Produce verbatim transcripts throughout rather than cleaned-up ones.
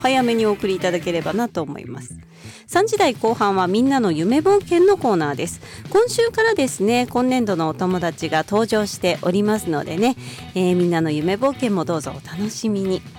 早めにお送りいただければなと思います。さんじ台後半はみんなの夢冒険のコーナーです。今週からですね、今年度のお友達が登場しておりますのでね、えー、みんなの夢冒険もどうぞお楽しみに。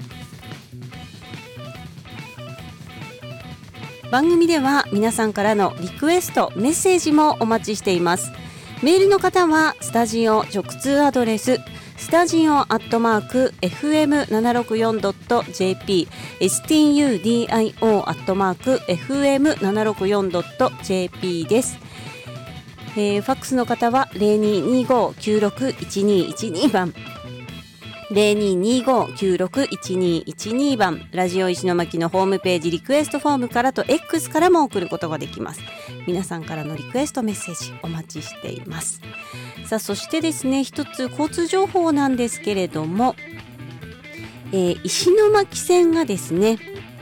番組では皆さんからのリクエスト、メッセージもお待ちしています。メールの方はスタジオ直通アドレススタジオアットマーク エフエムななろくよんドットジェーピー スタジオアットマーク エフエムななろくよんドットジェーピー です。えー、ファックスの方は ゼロにーにーごーきゅうろくいちにーいちにー 番ゼロにーにーごーきゅうろくいちにーいちにー 番、ラジオ石巻のホームページリクエストフォームからと X からも送ることができます。皆さんからのリクエストメッセージお待ちしています。さあ、そしてですね、一つ交通情報なんですけれども、えー、石巻線がですね、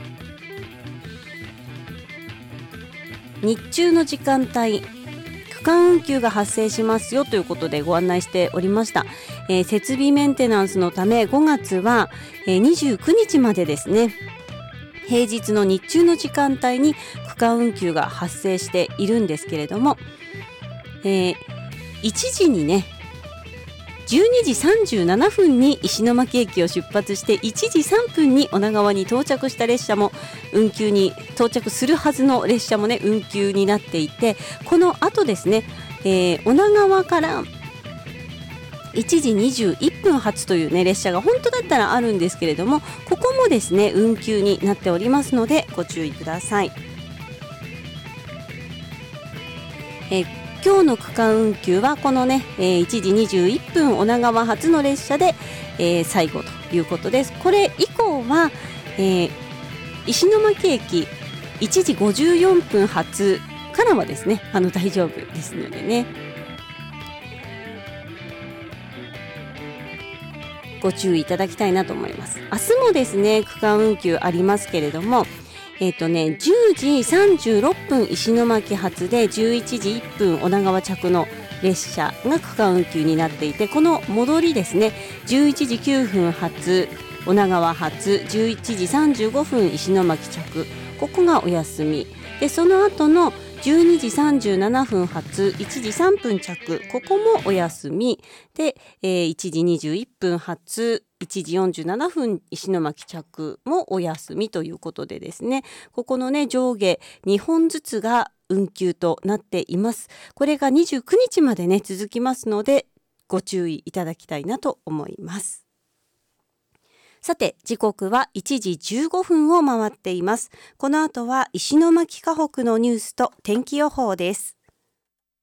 日中の時間帯区間運休が発生しますよということでご案内しておりました。えー、設備メンテナンスのためごがつは、えー、にじゅうくにちまでですね、平日の日中の時間帯に区間運休が発生しているんですけれども、えー、いちじにねじゅうにじさんじゅうななふんに石巻駅を出発していちじさんぷんに女川に到着した列車も運休に到着するはずの列車もね運休になっていて、この後ですね、えー、女川からいちじにじゅういっぷん発というね列車が本当だったらあるんですけれども、ここもですね運休になっておりますのでご注意ください。えー今日の区間運休はこのね、えー、いちじにじゅういっぷん女川発の列車で、えー、最後ということです。これ以降は、えー、石巻駅いちじごじゅうよんぷん発からはですね、あの大丈夫ですのでね、ご注意いただきたいなと思います。明日もですね区間運休ありますけれども、えっとね、じゅうじさんじゅうろっぷん石巻発でじゅういちじいっぷん女川着の列車が区間運休になっていて、この戻りですね、じゅういちじきゅうふん発女川発、じゅういちじさんじゅうごふん石巻着、ここがお休みで、その後のじゅうにじさんじゅうななふん発いちじさんぷん着、ここもお休みで、えー、いちじにじゅういっぷん発いちじよんじゅうななふん石巻着もお休みということでですね、ここのね上下にほんずつが運休となっています。これがにじゅうくにちまでね続きますのでご注意いただきたいなと思います。さて、時刻はいちじじゅうごふんを回っています。この後は石巻河北のニュースと天気予報です。